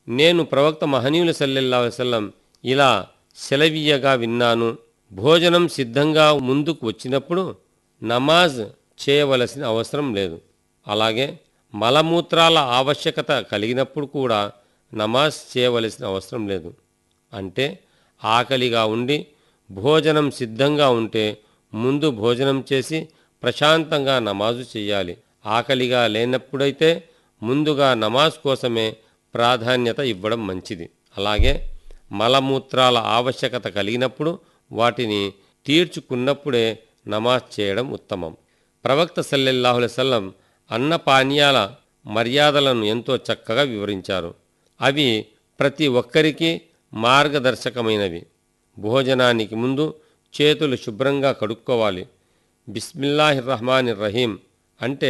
నేను ప్రవక్త మహనీయులు సల్లల్లాహు అలైహి వసల్లం ఇలా సెలవీయగా విన్నాను. భోజనం సిద్ధంగా ముందుకు వచ్చినప్పుడు నమాజ్ చేయవలసిన అవసరం లేదు. అలాగే మలమూత్రాల ఆవశ్యకత కలిగినప్పుడు కూడా నమాజ్ చేయవలసిన అవసరం లేదు. అంటే ఆకలిగా ఉండి భోజనం సిద్ధంగా ఉంటే ముందు భోజనం చేసి ప్రశాంతంగా నమాజు చెయ్యాలి. ఆకలిగా లేనప్పుడైతే ముందుగా నమాజ్ కోసమే ప్రాధాన్యత ఇవ్వడం మంచిది. అలాగే మలమూత్రాల ఆవశ్యకత కలిగినప్పుడు వాటిని తీర్చుకున్నప్పుడే నమాజ్ చేయడం ఉత్తమం. ప్రవక్త సల్లల్లాహు అలైహి వసల్లం అన్నపానీయాల మర్యాదలను ఎంతో చక్కగా వివరించారు. అవి ప్రతి ఒక్కరికి మార్గదర్శకమైనవి. భోజనానికి ముందు చేతులు శుభ్రంగా కడుక్కోవాలి. బిస్మిల్లాహిర్ రహమానిర్ రహీం అంటే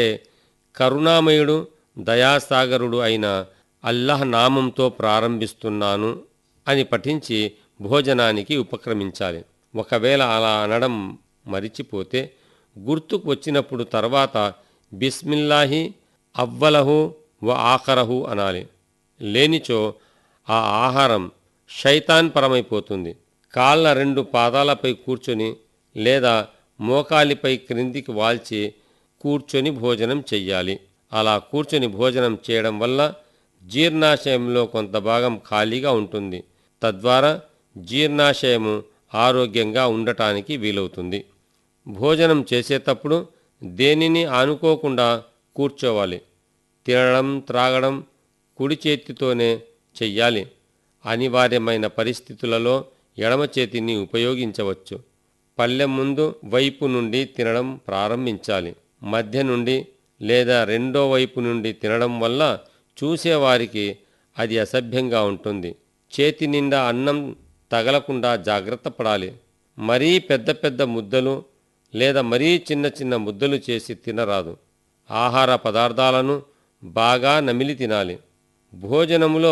కరుణామయుడు దయాసాగరుడు అయిన అల్లాహ్ నామంతో ప్రారంభిస్తున్నాను అని పఠించి భోజనానికి ఉపక్రమించాలి. ఒకవేళ అలా అనడం మరిచిపోతే గుర్తుకు వచ్చినప్పుడు తర్వాత బిస్మిల్లాహి అవ్వలహు వ ఆఖరహు అనాలి. లేనిచో ఆ ఆహారం శైతాన్ పరమైపోతుంది. కాళ్ళ రెండు పాదాలపై కూర్చొని లేదా మోకాలిపై క్రిందికి వాల్చి కూర్చొని భోజనం చెయ్యాలి. అలా కూర్చొని భోజనం చేయడం వల్ల జీర్ణాశయంలో కొంత భాగం ఖాళీగా ఉంటుంది. తద్వారా జీర్ణాశయము ఆరోగ్యంగా ఉండటానికి వీలవుతుంది. భోజనం చేసేటప్పుడు దేనిని ఆనుకోకుండా కూర్చోవాలి. తినడం త్రాగడం కుడి చేతితోనే చెయ్యాలి. అనివార్యమైన పరిస్థితులలో ఎడమ చేతిని ఉపయోగించవచ్చు. పళ్ళెం ముందు వైపు నుండి తినడం ప్రారంభించాలి. మధ్య నుండి లేదా రెండో వైపు నుండి తినడం వల్ల చూసేవారికి అది అసభ్యంగా ఉంటుంది. చేతి నిండా అన్నం తగలకుండా జాగ్రత్త పడాలి. మరీ పెద్ద పెద్ద ముద్దలు లేదా మరీ చిన్న చిన్న ముద్దలు చేసి తినరాదు. ఆహార పదార్థాలను బాగా నమిలి తినాలి. భోజనములో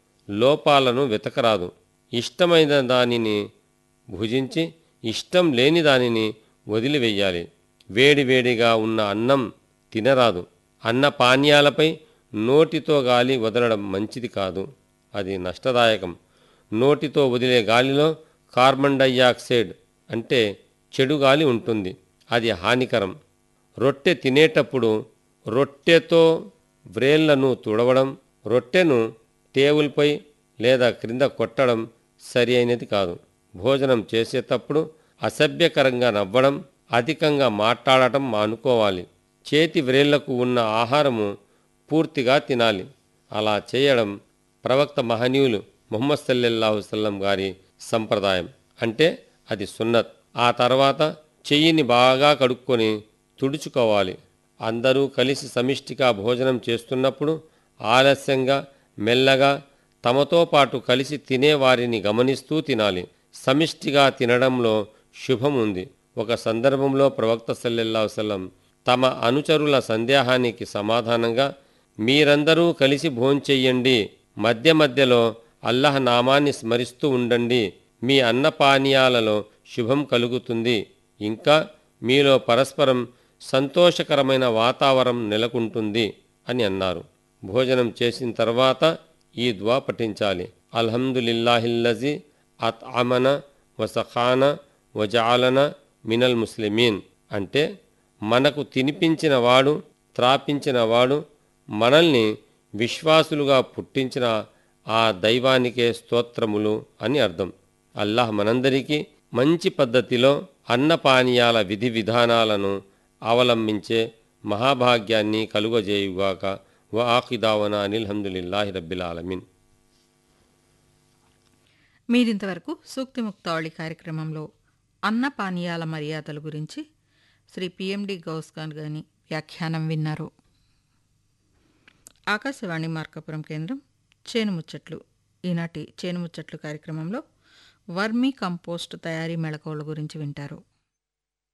లోపాలను వెతకరాదు. ఇష్టమైన దానిని భుజించి ఇష్టం లేని దానిని వదిలివేయాలి. వేడివేడిగా ఉన్న అన్నం తినరాదు. అన్న పానీయాలపై నోటితో గాలి వదలడం మంచిది కాదు. అది నష్టదాయకం. నోటితో వదిలే గాలిలో కార్బన్ డైఆక్సైడ్ అంటే చెడు గాలి ఉంటుంది. అది హానికరం. రొట్టె తినేటప్పుడు రొట్టెతో వ్రేళ్లను తుడవడం, రొట్టెను టేబుల్పై లేదా క్రింద కొట్టడం సరి అయినది కాదు. భోజనం చేసేటప్పుడు అసభ్యకరంగా నవ్వడం, అధికంగా మాట్లాడటం మానుకోవాలి. చేతి వ్రేళ్లకు ఉన్న ఆహారము పూర్తిగా తినాలి. అలా చేయడం ప్రవక్త మహనీయులు ముహమ్మద్ సల్లల్లాహు అలైహి వసల్లం గారి సంప్రదాయం. అంటే అది సున్నత్. ఆ తర్వాత చెయ్యిని బాగా కడుక్కొని తుడుచుకోవాలి. అందరూ కలిసి సమిష్టిగా భోజనం చేస్తున్నప్పుడు ఆలస్యంగా మెల్లగా తమతో పాటు కలిసి తినేవారిని గమనిస్తూ తినాలి. సమిష్టిగా తినడంలో శుభం ఉంది. ఒక సందర్భంలో ప్రవక్త సల్లల్లాహు అలైహి వసల్లం తమ అనుచరుల సందేహానికి సమాధానంగా మీరందరూ కలిసి భోంచెయ్యండి, మధ్య మధ్యలో అల్లాహ్ నామాన్ని స్మరిస్తూ ఉండండి, మీ అన్నపానీయాలలో శుభం కలుగుతుంది, ఇంకా మీలో పరస్పరం సంతోషకరమైన వాతావరణం నెలకొంటుంది అని అన్నారు. భోజనం చేసిన తర్వాత ఈ దువా పఠించాలి. అల్హమ్దులిల్లాహిల్లజీ అత్అమన వసఖాన వజఅలన మినల్ ముస్లిమీన్ అంటే మనకు తినిపించిన వాడు, త్రాపించిన వాడు, మనల్ని విశ్వాసులుగా పుట్టించిన ఆ దైవానికే స్తోత్రములు అని అర్థం. అల్లాహ్ మనందరికీ మంచి పద్ధతిలో అన్నపానీయాల విధి విధానాలను అవలంబించే మహాభాగ్యాన్ని కలుగజేయుగాక. వ ఆఖిదావనా అనిల్హమ్దులిల్లాహి రబ్బిల్ ఆలమీన్. మీరింతవరకు సూక్తి ముక్తావళి కార్యక్రమంలో అన్నపానీయాల మర్యాదల గురించి శ్రీ పిఎండి గౌస్ఖాన్ గారి వ్యాఖ్యానం విన్నారు. ఆకాశవాణి మార్కాపురం కేంద్రం చేనుముచ్చట్లు. ఈనాటి చేనుముచ్చట్లు కార్యక్రమంలో వర్మీ కంపోస్ట్ తయారీ మెళకువల గురించి వింటారు.